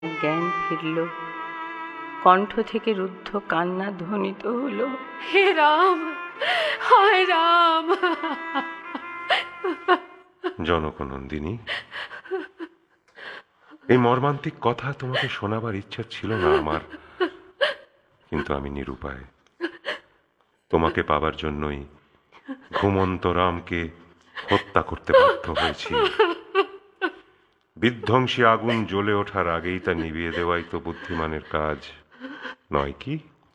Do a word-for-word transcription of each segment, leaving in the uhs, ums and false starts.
জ্ঞান ফিরল, কণ্ঠ থেকে রুদ্ধ কান্না ধ্বনিত হলো, হে রাম, হায় রাম। জনকনন্দিনী, এই মর্মান্তিক কথা তোমাকে শোনাবার ইচ্ছা ছিল না আমার, কিন্তু আমি নিরুপায়। তোমাকে পাবার জন্যই ঘুমন্ত রামকে হত্যা করতে বাধ্য হয়েছি। বিধ্বংসী আগুন জ্বলে ওঠার আগেই তা নিভিয়ে দেওয়াই তো বুদ্ধিমানের কাজ নয় কি?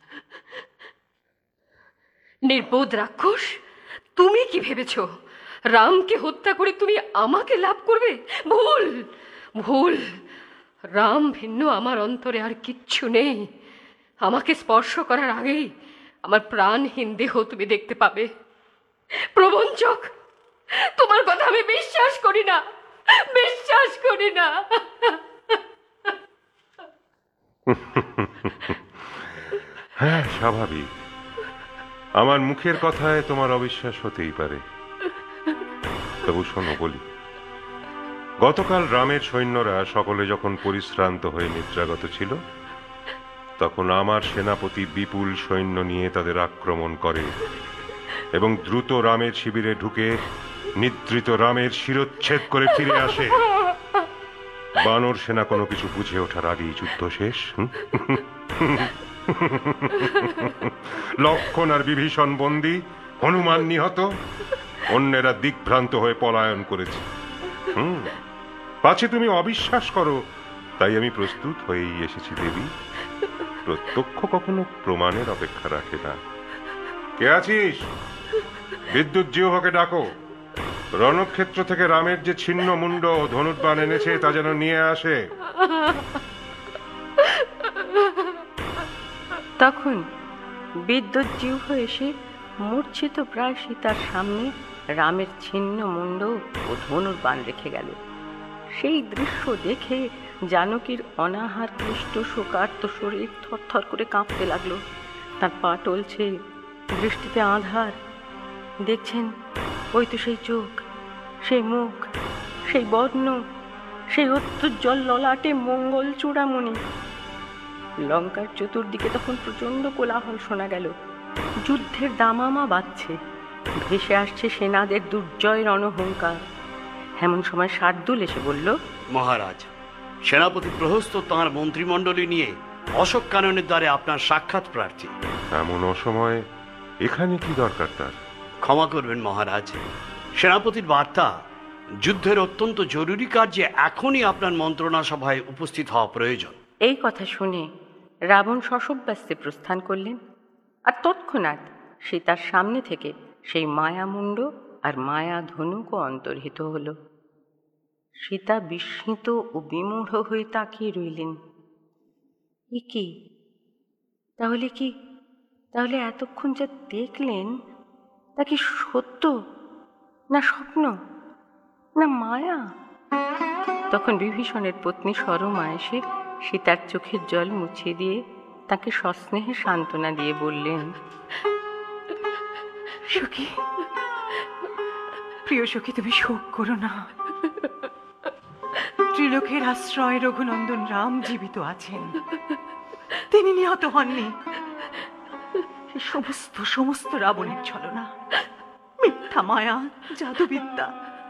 নির্বোধ রাক্ষস, তুমি কি ভেবেছ রামকে হত্যা করে তুমি আমাকে লাভ করবে? ভুল, ভুল। রাম ভিন্ন আমার অন্তরে আর কিচ্ছু নেই। আমাকে স্পর্শ করার আগেই আমার প্রাণহীন দেহ তুমি দেখতে পাবে। প্রবঞ্চক, তোমার কথা আমি বিশ্বাস করি না, বিশ্বাস করি না। হ্যাঁ, স্বাভাবিক। আমার মুখের কথায় তোমার অবিশ্বাস হতেই পারে। তবু শোনো বলি, গতকাল রামের সৈন্যরা সকলে যখন পরিশ্রান্ত হয়ে নিদ্রাগত ছিল, তখন আমার সেনাপতি বিপুল সৈন্য নিয়ে তাদের আক্রমণ করে এবং দ্রুত রামের শিবিরে ঢুকে নিদ্রিত রামের শিরচ্ছেদ করে ফিরে আসে। বানর সেনা কোনো কিছু বুঝে ওঠার আগেই যুদ্ধ শেষ। লক্ষণ আর বিভীষণ বন্দী, হনুমান নিহত, অন্যেরা দিকভ্রান্ত হয়ে পলায়ন করেছে। হুম পাছে তুমি অবিশ্বাস করো, তাই আমি প্রস্তুত হয়েই এসেছি দেবী। প্রত্যক্ষ কখনো প্রমাণের অপেক্ষা রাখে না। কে আছিস? বিদ্যুৎ জিহ্বাকে ডাকো। রণক্ষেত্র থেকে রামের যে ছিন্ন মুন্ড ধনুর্বাণ এনেছে তা যেন নিয়ে আসে। তখন বিদ্যুৎ জিহ্বা এসে মূর্ছিত প্রায় সীতার সামনে রামের ছিন্ন মুন্ড ও ধনুর্বাণ রেখে গেল। সেই দৃশ্য দেখে জানকীর অনাহার ক্লিষ্ট শোকার্ত শরীর থরথর করে কাঁপতে লাগলো। তার পা টলছে, দৃষ্টিতে আঁধার। দেখছেন, ওই তো সেই চোখ, সেই মুখ, সেই বর্ণ, সেই অত্যুজ্জ্বল ললাটে মঙ্গল চূড়ামণি। লঙ্কার চতুর্দিকে তখন প্রচণ্ড কোলাহল শোনা গেল। যুদ্ধের দামামা বাজছে, ভেসে আসছে সেনাদের দুর্জয় রণহুঙ্কার। এমন সময় শার্দুল এসে বলল, মহারাজ, সেনাপতি প্রহস্ত তাঁর মন্ত্রিমণ্ডলী নিয়ে অশোক কাননের দ্বারে আপনার সাক্ষাৎ প্রার্থী। এমন অসময়ে এখানে কি দরকার তার? ক্ষমা করবেন মহারাজ, সেনাপতির বার্তা যুদ্ধের অত্যন্ত জরুরি কার্যে এখনই আপনার মন্ত্রণা সভায় উপস্থিত হওয়া প্রয়োজন। এই কথা শুনে রাবণ শশব্যস্তে প্রস্থান করলেন, আর তৎক্ষণাৎ সীতার সামনে থেকে সেই মায়ামুণ্ড আর মায়া ধনুকও অন্তর্হিত হল। সীতা বিস্মিত ও বিমূঢ় হয়ে তাকিয়ে রইলেন। এ কি? তাহলে কি তাহলে এতক্ষণ যা দেখলেন তা কি সত্য, না স্বপ্ন, না মায়া? তখন বিভীষণের পত্নী সরমা এসে সীতার চোখের জল মুছিয়ে দিয়ে তাকে সস্নেহে সান্ত্বনা দিয়ে বললেন, সখী, প্রিয় সখী, তুমি শোক করো না। ত্রিলোকের আশ্রয় রঘুনন্দন রাম জীবিত আছেন, তিনি নিহত হননি। সমস্ত সমস্ত রাবণের ছলনা, মিথ্যা মায়া, জাদুবিদ্যা।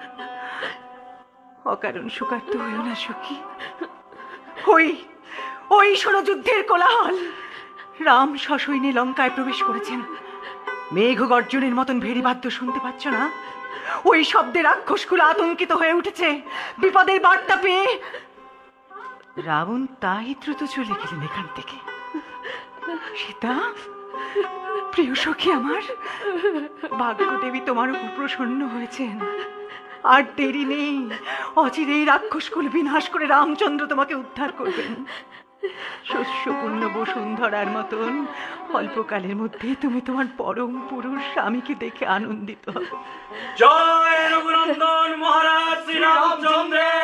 অকারণ শোকার্ত হইও না সখী। ওই ওই শোনো যুদ্ধের কোলাহল। রাম সসৈন্যে লঙ্কায় প্রবেশ করেছেন। মেঘ গর্জনের মতন ভেরি বাদ্য শুনতে পাচ্ছ না? ওই শব্দে রাক্ষসগুলো আতঙ্কিত হয়ে উঠেছে। বিপদের বার্তা পেয়ে রাবণ তাই দ্রুত চলে গেলেন এখান থেকে। সীতা, প্রিয় সখী আমার, ভাগ্যদেবী তোমার উপর প্রসন্ন হয়েছেন। আর দেরি নেই, অচিরেই রাক্ষসকুল বিনাশ করে রামচন্দ্র তোমাকে উদ্ধার করবেন। শস্যপূর্ণ বসুন্ধরার মতন অল্পকালের মধ্যে তুমি তোমার পরম পুরুষ স্বামীকে দেখে আনন্দিত হবে। জয় রঘুনন্দন মহারাজ শ্রী রামচন্দ্রের